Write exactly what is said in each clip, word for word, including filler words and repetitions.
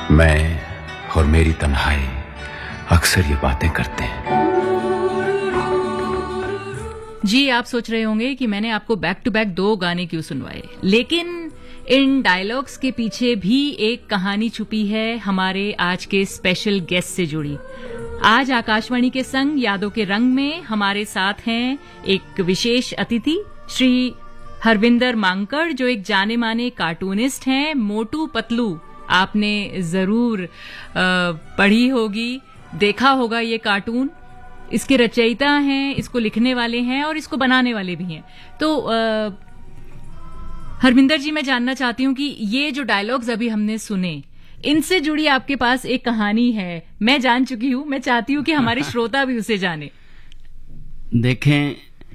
मैं और मेरी तन्हाई अक्सर ये बातें करते हैं। जी, आप सोच रहे होंगे कि मैंने आपको बैक टू बैक दो गाने क्यों सुनवाए, लेकिन इन डायलॉग्स के पीछे भी एक कहानी छुपी है हमारे आज के स्पेशल गेस्ट से जुड़ी। आज आकाशवाणी के संग यादों के रंग में हमारे साथ हैं एक विशेष अतिथि श्री हरविंदर मांकड़, जो एक जाने माने कार्टूनिस्ट हैं। मोटू पतलू आपने जरूर पढ़ी होगी, देखा होगा ये कार्टून। इसके रचयिता हैं, इसको लिखने वाले हैं और इसको बनाने वाले भी हैं। तो आ, हरविंदर जी, मैं जानना चाहती हूँ कि ये जो डायलॉग्स अभी हमने सुने, इनसे जुड़ी आपके पास एक कहानी है। मैं जान चुकी हूँ, मैं चाहती हूँ कि हमारे श्रोता भी उसे जाने। देखें,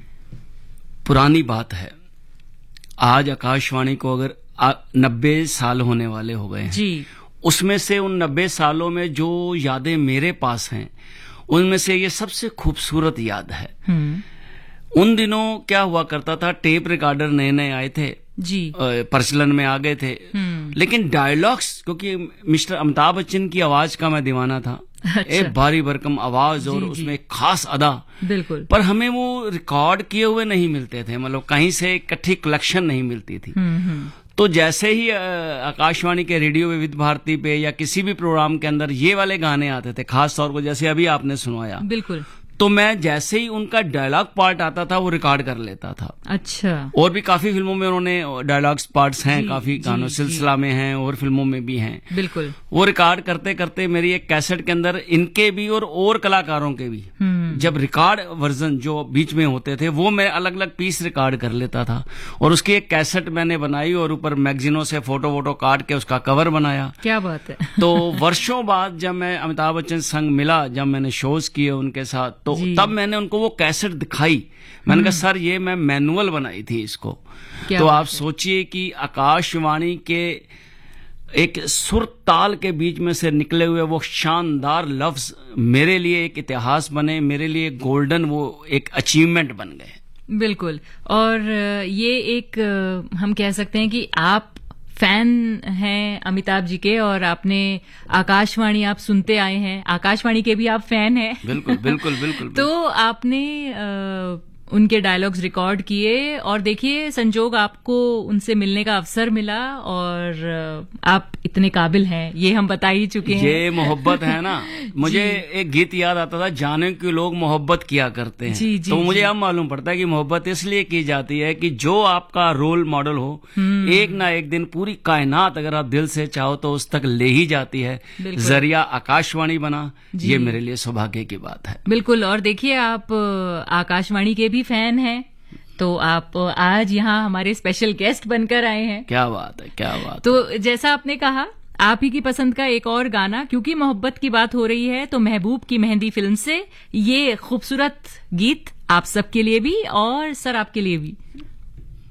पुरानी बात है, आज आकाशवाणी को अगर नब्बे साल होने वाले हो गए हैं जी, उसमें से उन नब्बे सालों में जो यादें मेरे पास हैं, उनमें से ये सबसे खूबसूरत याद है। उन दिनों क्या हुआ करता था, टेप रिकॉर्डर नए नए आए थे जी, प्रचलन में आ गए थे, लेकिन डायलॉग्स, क्योंकि मिस्टर अमिताभ बच्चन की आवाज का मैं दीवाना था। अच्छा। एक भारी भरकम आवाज और उसमें खास अदा, बिल्कुल, पर हमें वो रिकॉर्ड किए हुए नहीं मिलते थे, मतलब कहीं से इकट्ठी कलेक्शन नहीं मिलती थी। तो जैसे ही आकाशवाणी के रेडियो विविध भारती पे या किसी भी प्रोग्राम के अंदर ये वाले गाने आते थे, खास तौर पर जैसे अभी आपने सुनवाया, बिल्कुल, तो मैं जैसे ही उनका डायलॉग पार्ट आता था वो रिकॉर्ड कर लेता था। अच्छा। और भी काफी फिल्मों में उन्होंने डायलॉग्स पार्ट्स हैं, काफी गानों सिलसिला में हैं और फिल्मों में भी हैं। बिल्कुल। वो रिकॉर्ड करते करते मेरी एक कैसेट के अंदर इनके भी और और कलाकारों के भी जब रिकॉर्ड वर्जन जो बीच में होते थे, वो मैं अलग अलग पीस रिकॉर्ड कर लेता था और उसकी एक कैसेट मैंने बनाई और ऊपर मैगजीनों से फोटो वोटो काट के उसका कवर बनाया। क्या बात है। तो वर्षों बाद जब मैं अमिताभ बच्चन संग मिला, जब मैंने शोज किए उनके साथ, तो तब मैंने उनको वो कैसेट दिखाई। मैंने कहा, सर ये मैं मैनुअल बनाई थी इसको। तो आप सोचिए कि आकाशवाणी के एक सुर ताल के बीच में से निकले हुए वो शानदार लफ्ज मेरे लिए एक इतिहास बने, मेरे लिए गोल्डन वो एक अचीवमेंट बन गए। बिल्कुल। और ये एक हम कह सकते हैं कि आप फैन हैं अमिताभ जी के और आपने आकाशवाणी आप सुनते आए हैं, आकाशवाणी के भी आप फैन हैं। बिल्कुल बिल्कुल बिल्कुल। तो आपने आ, उनके डायलॉग्स रिकॉर्ड किए और देखिए संजोग आपको उनसे मिलने का अवसर मिला और आप इतने काबिल हैं, ये हम बता ही चुके हैं। ये मोहब्बत है ना। मुझे एक गीत याद आता था, जाने क्यों लोग मोहब्बत किया करते हैं। जी, जी, तो मुझे जी। अब मालूम पड़ता है कि मोहब्बत इसलिए की जाती है कि जो आपका रोल मॉडल हो, एक ना एक दिन पूरी कायनात अगर आप दिल से चाहो तो उस तक ले ही जाती है। जरिया आकाशवाणी बना, ये मेरे लिए सौभाग्य की बात है। बिल्कुल। और देखिए, आप आकाशवाणी के भी फैन हैं, तो आप आज यहाँ हमारे स्पेशल गेस्ट बनकर आए हैं। क्या बात है, क्या बात। तो जैसा आपने कहा, आप ही की पसंद का एक और गाना, क्योंकि मोहब्बत की बात हो रही है, तो महबूब की मेहंदी फिल्म से ये खूबसूरत गीत आप सबके लिए भी और सर आपके लिए भी।